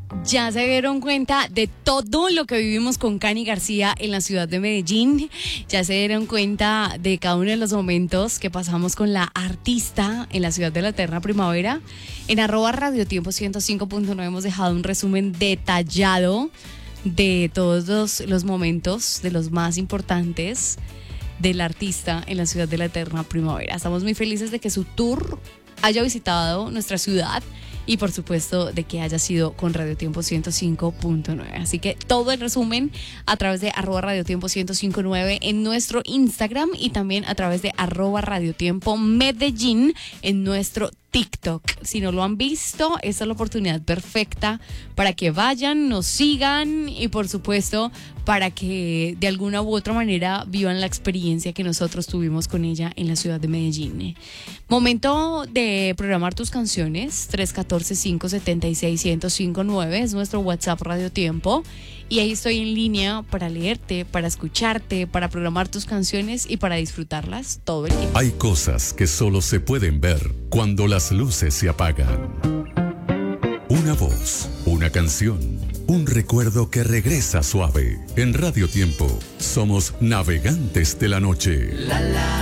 Ya se dieron cuenta de todo lo que vivimos con Cani García en la ciudad de Medellín. Ya se dieron cuenta de cada uno de los momentos que pasamos con la artista en la ciudad de la eterna primavera. En @radiotiempo 105.9 hemos dejado un resumen detallado de todos los momentos, de los más importantes del artista en la ciudad de la eterna primavera. Estamos muy felices de que su tour haya visitado nuestra ciudad y por supuesto de que haya sido con Radio Tiempo 105.9. Así que todo el resumen a través de @radiotiempo 105.9 en nuestro Instagram y también a través de @radiotiempo Medellín en nuestro TikTok. Si no lo han visto, esta es la oportunidad perfecta para que vayan, nos sigan y por supuesto para que de alguna u otra manera vivan la experiencia que nosotros tuvimos con ella en la ciudad de Medellín. Momento de programar tus canciones. 314-576-1059 es nuestro WhatsApp Radio Tiempo. Y ahí estoy en línea para leerte, para escucharte, para programar tus canciones y para disfrutarlas todo el tiempo. Hay cosas que solo se pueden ver cuando las luces se apagan. Una voz, una canción, un recuerdo que regresa suave. En Radio Tiempo somos navegantes de la noche.